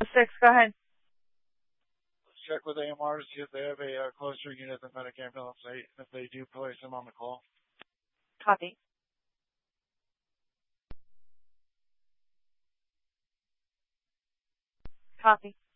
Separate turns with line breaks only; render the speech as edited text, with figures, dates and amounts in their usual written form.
6, go ahead.
Let's check with AMR to see if they have a closer unit than Medic Ambulance 8, and if they do, place them on the call.
Copy. Copy.